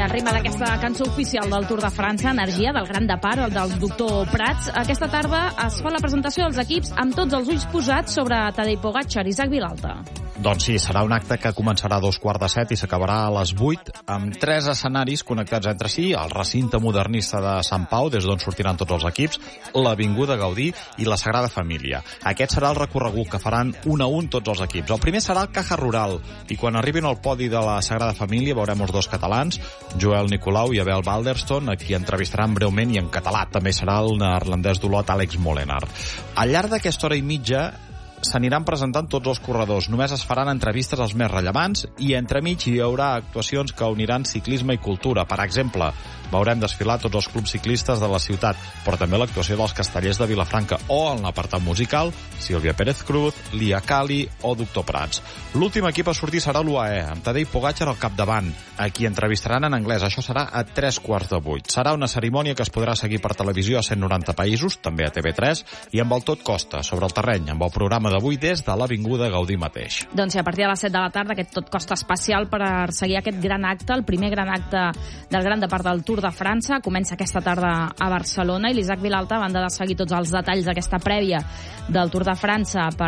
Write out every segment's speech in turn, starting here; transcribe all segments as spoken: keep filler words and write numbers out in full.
al ritme d'aquesta cançó oficial del Tour de França, Energia, del Gran Depart, el del doctor Prats. Aquesta tarda es fa la presentació dels equips amb tots els ulls posats sobre Tadej Pogačar i Isaac Vilalta. Doncs sí, serà un acte que començarà a dos quarts de set i s'acabarà a les vuit, amb tres escenaris connectats entre si, el recinte modernista de Sant Pau, des d'on sortiran tots els equips, l'Avinguda Gaudí i la Sagrada Família. Aquest serà el recorregut que faran un a un tots els equips. El primer serà el Caja Rural, i quan arribin al podi de la Sagrada Família veurem els dos catalans, Joel Nicolau i Abel Balderston, a qui entrevistaran breument, i en català també serà el neerlandès d'Olot Àlex Molenaar. Al llarg d'aquesta hora i mitja s'aniran presentant tots els corredors. Només es faran entrevistes als més rellevants i entremig hi haurà actuacions que uniran ciclisme i cultura. Per exemple, veurem desfilar tots els clubs ciclistes de la ciutat, però també l'actuació dels castellers de Vilafranca o, en l'apartat musical, Sílvia Pérez Cruz, Lia Cali o doctor Prats. L'últim equip a sortir serà l'U A E, amb Tadej Pogačar al capdavant, a qui entrevistaran en anglès. Això serà a tres quarts de vuit. Serà una cerimònia que es podrà seguir per televisió a cent noranta països, també a T V tres, i amb el tot costa, sobre el terreny, amb el programa d'avui des de l'Avinguda Gaudí mateix. Doncs sí, a partir de les set de la tarda, aquest tot costa especial per seguir aquest gran acte, el primer gran acte del Gran Depart del Tour de França. Comença aquesta tarda a Barcelona i l'Isaac Vilalta, a banda de seguir tots els detalls d'aquesta prèvia del Tour de França per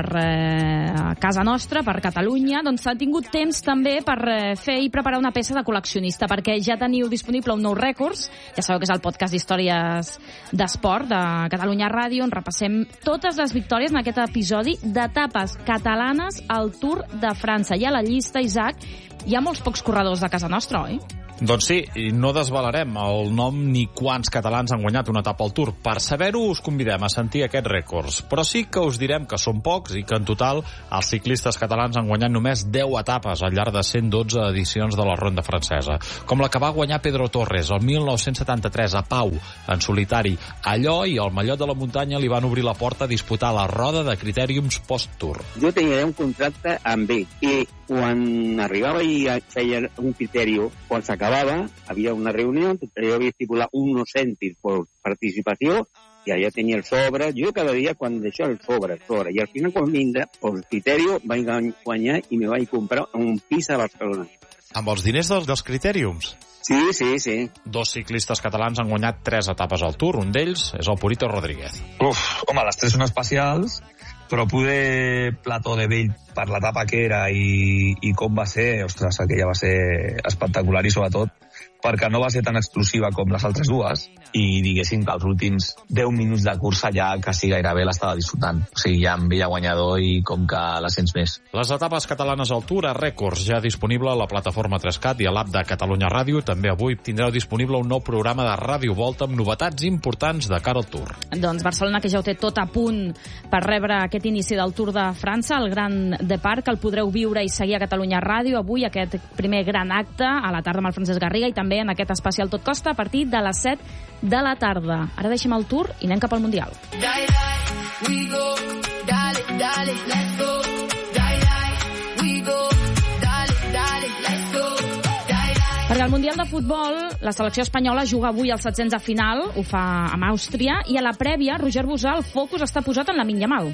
eh, casa nostra, per Catalunya, doncs ha tingut temps també per eh, fer i preparar una peça de col·leccionista, perquè ja teniu disponible un nou rècords. Ja sabeu que és el podcast d'històries d'esport de Catalunya Ràdio, on repassem totes les victòries en aquest episodi d'etapes catalanes al Tour de França. Hi ha la llista, Isaac, hi ha molts pocs corredors de casa nostra, oi? Doncs sí, i no desvelarem el nom ni quants catalans han guanyat una etapa al Tour. Per saber-ho us convidem a sentir aquests rècords, però sí que us direm que són pocs i que en total els ciclistes catalans han guanyat només deu etapes al llarg de cent dotze edicions de la Ronda Francesa, com la que va guanyar Pedro Torres el mil nou-cents setanta-tres a Pau, en solitari. Allò i el Mallot de la Muntanya li van obrir la porta a disputar la roda de critèriums post-Tour. Jo tenia un contracte amb ell i quan arribava i feia un criteri, quan s'acabava, havia una reunió, jo havia estipulat unos cèntims per participació i allà tenia el sobre. Jo cada dia quan deixava el sobre, el sobre, i al final quan vindrà, per criteri vaig guanyar i me vaig comprar un pis a Barcelona. Amb els diners dels, dels critèriums? Sí, sí, sí. Dos ciclistes catalans han guanyat tres etapes al Tour. Un d'ells és el Purito Rodríguez. Uf, home, les tres són especials, però poder plató de vell per l'etapa que era i, i com va ser, ostres, aquella va ser espectacular, i sobretot perquè no va ser tan exclusiva com les altres dues, i diguéssim que els últims deu minuts de cursa ja quasi gairebé l'estava disfrutant. O sigui, ja em veia guanyador i com que la sents més. Les etapes catalanes al Tour a rècords, ja disponible a la plataforma tres cat i a l'app de Catalunya Ràdio. També avui tindreu disponible un nou programa de Ràdio Volta amb novetats importants de cara al Tour. Doncs Barcelona, que ja ho té tot a punt per rebre aquest inici del Tour de França, el Gran Depart, que el podreu viure i seguir a Catalunya Ràdio avui, aquest primer gran acte a la tarda amb el Francesc Garriga, i també en aquest especial Tot Costa a partir de les set de la tarda. Ara deixem el Tour i anem cap al Mundial. Die, die, we go, dale, dale, let's go. Die, die, we go, dale, dale, let's go. Die, die. Perquè al Mundial de Futbol, la selecció espanyola juga avui al setzents de final, ho fa amb Àustria, i a la prèvia, Roger Busà, el focus està posat en Lamine Yamal.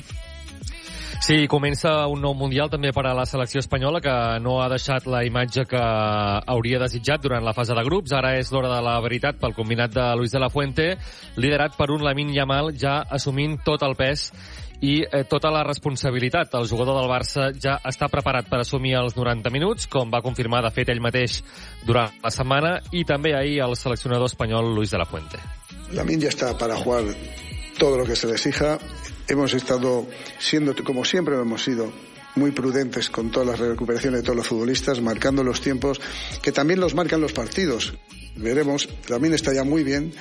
Sí, comença un nou Mundial també per a la selecció espanyola, que no ha deixat la imatge que hauria desitjat durant la fase de grups. Ara és l'hora de la veritat pel combinat de Luis de la Fuente, liderat per un Lamine Yamal ja assumint tot el pes i eh, tota la responsabilitat. El jugador del Barça ja està preparat per assumir els noranta minuts, com va confirmar de fet ell mateix durant la setmana, i també ahir el seleccionador espanyol Luis de la Fuente. Lamine ya está para jugar todo lo que se le exija. Hemos estado siendo, como siempre hemos sido, muy prudentes con todas las recuperaciones de todos los futbolistas, marcando los tiempos que también los marcan los partidos. Veremos, también está ya muy bien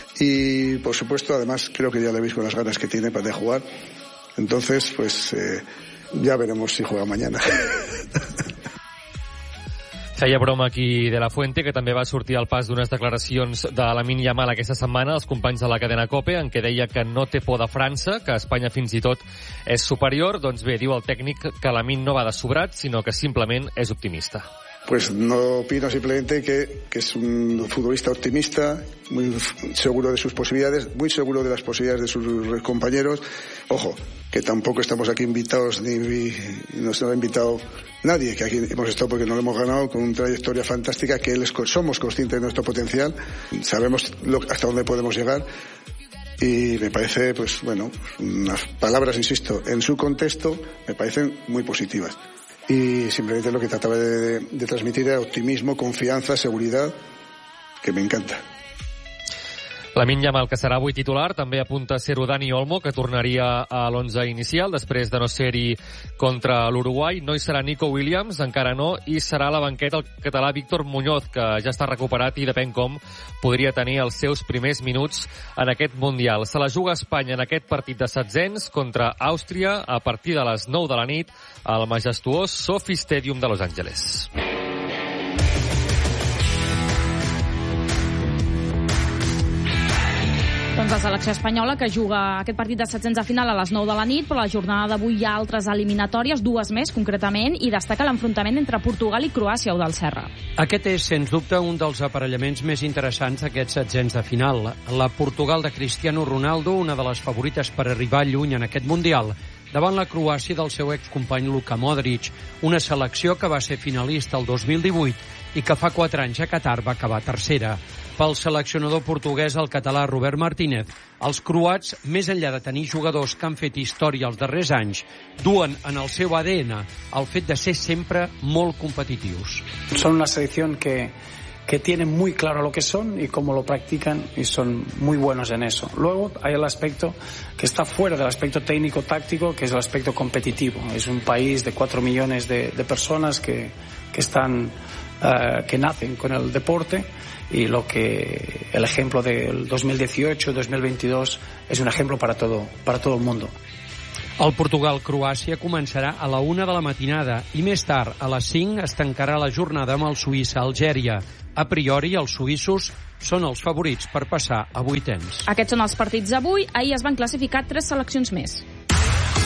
y, por supuesto, además creo que ya le veis con las ganas que tiene para de jugar. Entonces, pues eh, ya veremos si juega mañana. Feia broma aquí de la Fuente, que també va sortir al pas d'unes declaracions de Lamine Yamal aquesta setmana als companys de la cadena COPE, en què deia que no té por de França, que Espanya fins i tot és superior. Doncs bé, diu el tècnic que Lamine no va de sobrat, sinó que simplement és optimista. pues no opino, simplemente que, que es un futbolista optimista, muy seguro de sus posibilidades, muy seguro de las posibilidades de sus compañeros. Ojo, que tampoco estamos aquí invitados, ni nos ha invitado nadie, que aquí hemos estado porque no lo hemos ganado, con una trayectoria fantástica, que él es, somos conscientes de nuestro potencial, sabemos lo, hasta dónde podemos llegar. Y me parece, pues bueno, unas palabras, insisto, en su contexto me parecen muy positivas. Y simplemente lo que trataba de, de, de transmitir era optimismo, confianza, seguridad, que me encanta. Lamine Yamal, que serà avui titular, també apunta a ser-ho Dani Olmo, que tornaria a l'onze inicial després de no ser-hi contra l'Uruguai. No hi serà Nico Williams, encara no, i serà a la banqueta el català Víctor Muñoz, que ja està recuperat i depèn com podria tenir els seus primers minuts en aquest Mundial. Se la juga Espanya en aquest partit de setzents contra Àustria a partir de les nou de la nit al majestuós Sophie Stadium de Los Angeles. Doncs la selecció espanyola, que juga aquest partit de setzents de final a les nou de la nit, però la jornada d'avui hi ha altres eliminatòries, dues més concretament, i destaca l'enfrontament entre Portugal i Croàcia, Eudald Serra. Aquest és, sens dubte, un dels aparellaments més interessants d'aquests setzents de final. La Portugal de Cristiano Ronaldo, una de les favorites per arribar lluny en aquest Mundial, davant la Croàcia del seu excompany Luka Modric, una selecció que va ser finalista el dos mil divuit i que fa quatre anys a Qatar va acabar tercera. Pel seleccionador portuguès, el català Robert Martínez, els croats, més enllà de tenir jugadors que han fet història els darrers anys, duen en el seu A D N el fet de ser sempre molt competitius. Son una selección que, que tiene muy claro lo que son y cómo lo practican, y son muy buenos en eso. Luego hay el aspecto que está fuera del aspecto técnico-táctico, que es el aspecto competitivo. Es un país de cuatro millones de, de personas que, que están uh, que nacen con el deporte, y lo que el ejemplo del dos mil dieciocho dos mil veintidós es un ejemplo para todo, para todo el mundo. El Portugal-Croàcia començarà a la una de la matinada i més tard, a les cinc, es tancarà la jornada amb el Suïssa-Algèria. A priori, els suïssos són els favorits per passar a vuitens. Aquests són els partits d'avui. Ahir es van classificar tres seleccions més.